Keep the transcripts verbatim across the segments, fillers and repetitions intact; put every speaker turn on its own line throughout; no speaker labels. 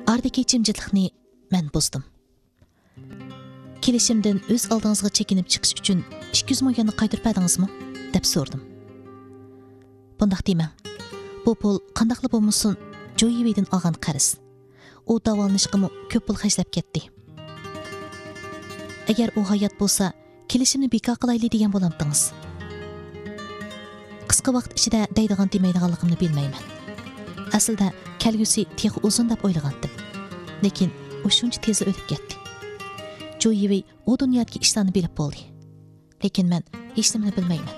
Ardaki jimjitlikni men buzdim. Kelishimdan o'z oldingizga chekinib chiqish uchun ikki yuz ming yuanni qaytarib berdingizmi deb so'rdim. Bundaq demang. Bu pul qandaqli bo'lmasin Joyividan olgan qarz. U davolanishga ko'p pul xarjlab ketdi. Agar u hayot bo'lsa, kelishimni bekor qilayli degan bo'lamdingiz. Qisqa vaqt ichida deydigan demaydiganligimni bilmayman. Aslida kelgusi texi uzun deb o'ylagandim. Lekin u shuncha tez o'tib ketdi. Joyivi u dunyodagi ishlarni bilib bo'ldi. Lekin men hech nimani bilmayman.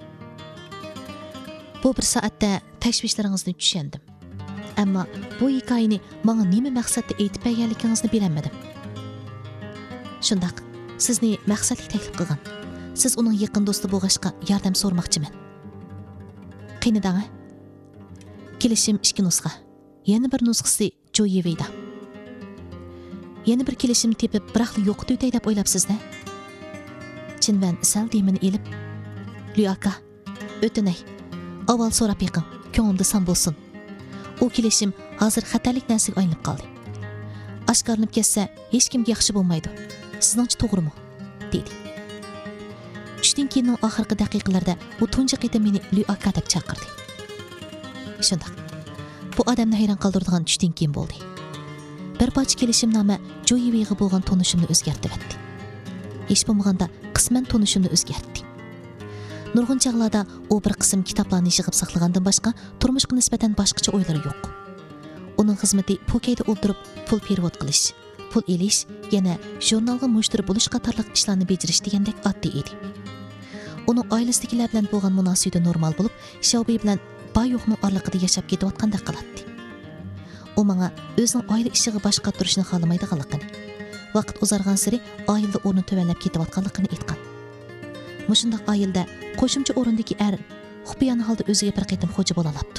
Bu bir soatda tashvishlaringizni tushundim. Ammo bu hikoyani menga nima maqsadda aytib berganligingizni bilmadim. Shundaq, sizni maqsadli taklif qilgan. Siz uning yaqin do'sti bo'lg'achqa yordam so'ramoqchiman. Qiynidan kelishim ikki nusxa. Yana bir nusxasi Joyivida. Yana bir kelishim tepib, biroq yo'qdi o'tay deb o'ylabsiz-da? Chinman sal demini elib, Lyuaka, o'tinay. Avval so'rab yiqing, ko'nglimda san bo'lsin. U kelishim hozir xatarlik narsaga aylanib qoldi. Oshkorlanib ketsa, hech kimga yaxshi bo'lmaydi. Sizningcha to'g'rimi? dedi. Tushdan keyinning oxirgi daqiqalarda u tunji qitim meni Lyuaka deb chaqirdi. Shundaq. Bu odamni hayron qoldiradigan tushdan keyin bo'ldi. Bir parcha kelishimnoma Joyiviga bo'lgan tonishimni o'zgartirdi. Hech bo'lmaganda qisman tonishimni o'zgartdi. Nurg'un chaqlarda u bir qism kitoblarni yig'ib saqlagandan boshqa turmushga nisbatan boshqacha o'ylari yo'q. Uning xizmati Pokeyda o'ldirib pul perevod qilish, pul elish, yana jurnalga mushtari bo'lish qatorliq ishlarni bajarish degandek oddiy edi. Uning oilasidagilar bilan bo'lgan munosabati normal bo'lib, Shelby bilan bayo'qning oraliqida yashab ketayotgandek qiladi. U menga o'zining oila ishiga boshqa turishni xohlamaydiganligini, vaqt uzargan sari oilada o'rni tuvanlab ketayotganligini aytgan. Mushundaq oilada qo'shimcha o'rindagi er xufiyan holda o'ziga bir qitim xo'ja bo'la oladi.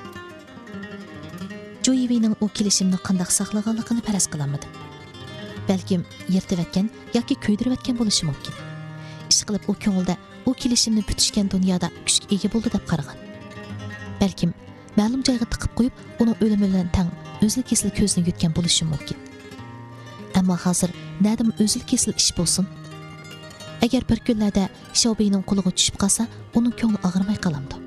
Joyivining u kelishimni qanday saqlaganligini faraz qilamadim. Balkim yirtib yoki kuydirib o'tgan bo'lishi mumkin. Ish qilib u ko'ngilda u kelishimni butishgan dunyoda kuchga ega bo'ldi deb qaragan. Balkim ma'lum joyga tiqib qo'yib, uning o'limi bilan tang o'zil kesil ko'zni yutgan bo'lishi mumkin. Ammo hozir nadim o'zil kesil ish bo'lsin. Agar bir kunlarda Shelbyning qo'liga tushib qolsa, uning ko'ngli og'rimay qolamdi.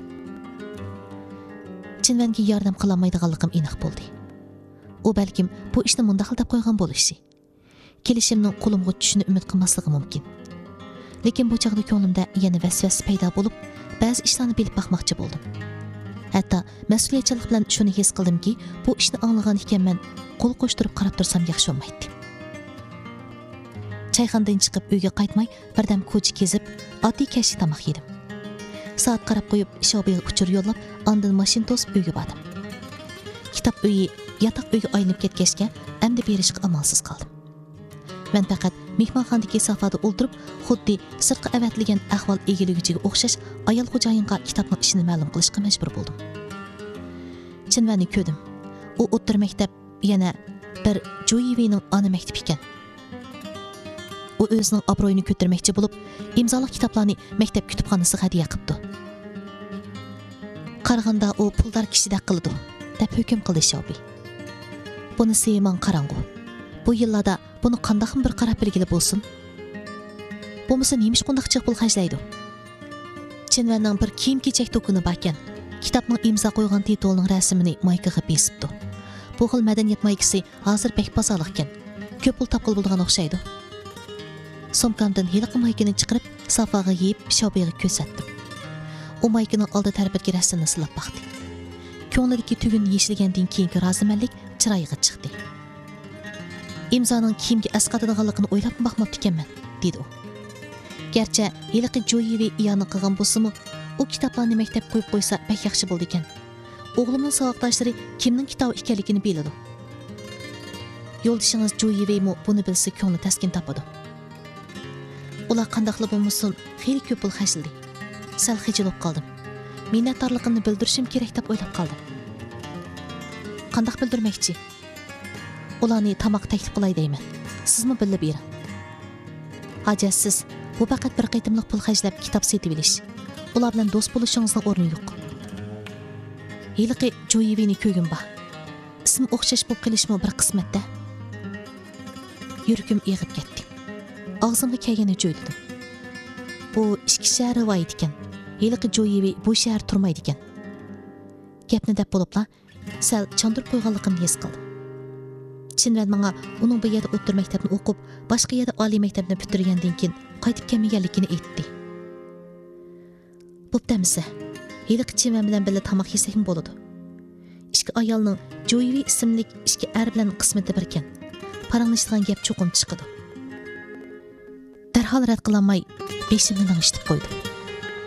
Chinvanga yordam qilolmaydiganligim aniq bo'ldi. U balkim bu ishni mundaq deb qo'ygan bo'lishi. Kelishimning qo'limga tushishini umid qilmasligi mumkin. Lekin bu chaqda ko'nglimda yana vasvas paydo bo'lib, ba'zi ishlarni bilib baxmoqchi bo'ldim. Hatto mas'uliyatchilik bilan shuni his qildimki, bu ishni anglagan ekanman, qo'l qo'shtirib qarab tursam yaxshi bo'lmaydi. Çayxanadan chiqib uyga qaytmay, birdan ko'cha kezib, oddiy kashlik tomoq yedim. Soat qarab qo'yib, Shelbyga uchur yo'llab, ondan mashin to'sib uyga bordim. Kitob uyi yotoq uyga aylanib ketgachga, endi berishga amalsiz qoldim. Men faqat mehmonxonadagi sofada o'ltirib, xuddi sirtqa avatlagan ahvol egiligiga o'xshash ayol xo'jayinga kitobning ishini ma'lum qilishga majbur bo'ldim. Chinvani ko'rdim. U o'ttir maktab yana bir Joyivining ona maktabi ekan. U o'zining obro'yini ko'tarmoqchi bo'lib, imzoliq kitoblarni maktab kutubxonasiga hadiya qildi. Qaraganda u puldor kishidek qildi, deb hukm qildi Shelby. Buni seyman qarang'u. Bu yillarda buni qandaqmi bir qarab bilgili bo'lsin. Bo'lmasa nemish qundaq chiq pul xarjlaydi. Chinvanning bir kiyim-kechak to'kuni bor ekan. Kitobning imzo qo'ygan titulning rasmini maykaga besibdi. Bu xil madaniyat maykasi hozir bek bozorliq ekan. Ko'p pul topqil bo'lgan o'xshaydi. Somkamdan heliqi maykini chiqarib, safaga yeyib, Shelbyga ko'rsatdim. U maykining oldi tarafidagi rasmni silab baqdi. Ko'nglidagi tugunni yeshilgandan keyingi rozimanlik chiroyiga chiqdi. Imzoning kiyimga asqatadiganligini o'ylab baxmabdi ekanman, dedi u. Garchi heliqi Joyivi iyoni qilgan bo'lsa-mu, u kitoblarni maktab qo'yib qo'ysa, bek yaxshi bo'ldi ekan. O'g'limning saboqdoshlari kimning kitobi ekanligini biladi. Yo'ldoshingiz Joyivi mu buni bilsa, ko'ngli taskin topadi. Ular qandaqli bo'lmasin, xeyli ko'p pul xarjladi. Sal xijilib qoldim. Minnatdorligimni bildirishim kerak deb o'ylab qoldim. Qandaq bildirmoqchi? Ularni tamoq taklif qilay deyman. Sizmi bilib bering? Hajatsiz, bu faqat bir qitimliq pul xarjlab kitob setib olish. Ular bilan do'st bo'lishingizning o'rni yo'q. Heliqi Joyivini ko'gim bor. ism o'xshash bo'lib qilishmi bir qismatda. Yuragim eg'ib ketdi. Og'zimga kelganini jo'yladim. Bu ikki shahar rivoyat ekan. Heliqi jo'yivi bu shahar turmaydi ekan. Gapni deb bo'libla, sal chandurib qo'yganligimni his qildim. Chinran menga uning bu yerda o'tir maktabni o'qib, boshqa yerda oliy maktabni bitirgandan keyin qaytib kelmaganligini aytdi. Bo'ptamisa, heliqi chimam bilan birga tamoq yesakmi bo'ladi. Ikki ayolning Joyvi ismli ikki er bilan qismati bir ekan. Paranglashgan gap cho'qim chiqadi. Darhol rad qilolmay beshimni lang'ishtirib qo'ydim.